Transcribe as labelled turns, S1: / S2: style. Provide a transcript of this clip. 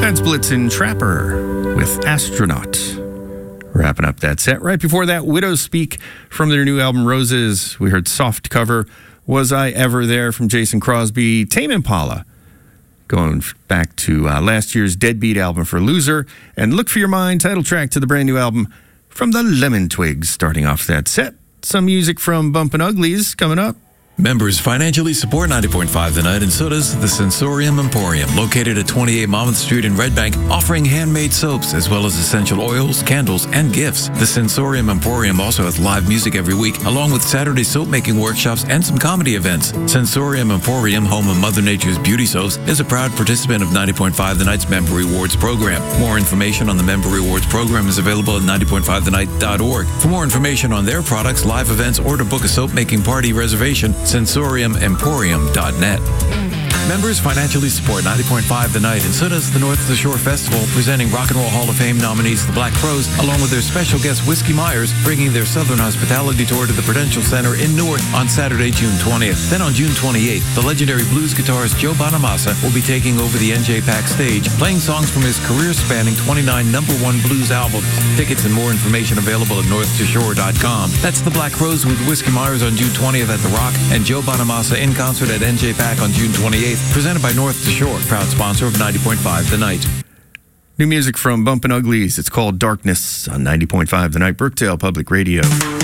S1: That's Blitzen Trapper with Astronaut. Wrapping up that set. Right before that, Widows Speak from their new album Roses. We heard Soft Cover, Was I Ever There from Jason Crosby. Tame Impala, going back to last year's Deadbeat album for Loser. And Look For Your Mind, title track to the brand new album from the Lemon Twigs. Starting off that set, some music from Bumpin' Uglies coming up.
S2: Members financially support 90.5 The Night, and so does the Sensorium Emporium, located at 28 Monmouth Street in Red Bank, offering handmade soaps as well as essential oils, candles, and gifts. The Sensorium Emporium also has live music every week, along with Saturday soap-making workshops and some comedy events. Sensorium Emporium, home of Mother Nature's beauty soaps, is a proud participant of 90.5 The Night's Member Rewards program. More information on the Member Rewards program is available at 90.5thenight.org. For more information on their products, live events, or to book a soap-making party reservation, sensoriumemporium.net. Members financially support 90.5 The Night, and so does the North of the Shore Festival, presenting Rock and Roll Hall of Fame nominees the Black Crowes, along with their special guest Whiskey Myers, bringing their Southern Hospitality Tour to the Prudential Center in Newark on Saturday, June 20th. Then on June 28th, the legendary blues guitarist Joe Bonamassa will be taking over the NJPAC stage, playing songs from his career-spanning 29 #1 blues albums. Tickets and more information available at northtoshore.com. That's the Black Crowes with Whiskey Myers on June 20th at The Rock, and Joe Bonamassa in concert at NJPAC on June 28th. Presented by North to Shore, proud sponsor of 90.5 The Night.
S1: New music from Bumpin' Uglies. It's called Darkness on 90.5 The Night, Brookdale Public Radio.